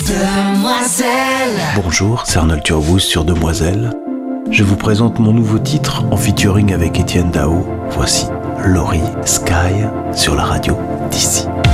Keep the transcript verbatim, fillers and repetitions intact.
Demoiselle. Bonjour, c'est Arnold Turbouz sur Demoiselle. Je vous présente mon nouveau titre en featuring avec Étienne Dao. Voici Laurie Sky sur la radio d'ici.